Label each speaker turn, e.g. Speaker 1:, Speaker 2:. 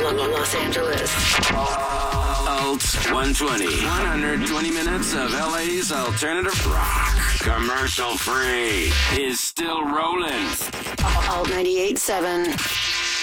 Speaker 1: Los Angeles.
Speaker 2: Alt 120. 120 minutes of LA's alternative rock. Commercial free. Is still rolling.
Speaker 1: Alt 98.7.